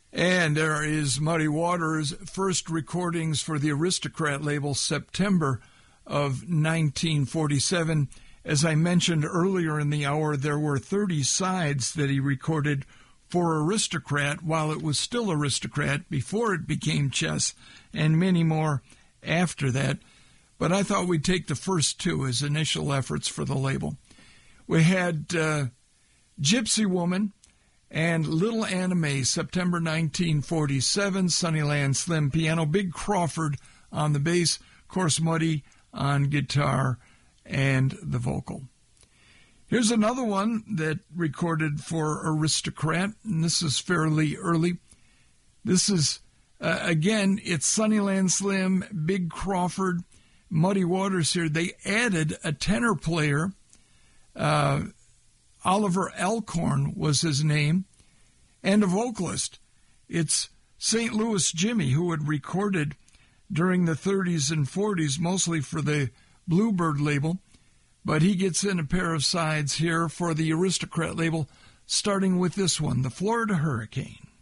And there is Muddy Waters' first recordings for the Aristocrat label, September of 1947. As I mentioned earlier in the hour, there were 30 sides that he recorded for Aristocrat while it was still Aristocrat, before it became Chess, and many more after that. But I thought we'd take the first two as initial efforts for the label. We had Gypsy Woman and Little Anime, September 1947, Sunnyland Slim piano, Big Crawford on the bass, of course Muddy on guitar and the vocal. Here's another one that recorded for Aristocrat, and this is fairly early. This is, again, it's Sunnyland Slim, Big Crawford, Muddy Waters here. They added a tenor player. Oliver Alcorn was his name, and a vocalist. It's St. Louis Jimmy, who had recorded during the 30s and 40s, mostly for the Bluebird label, but he gets in a pair of sides here for the Aristocrat label, starting with this one, the Florida Hurricane.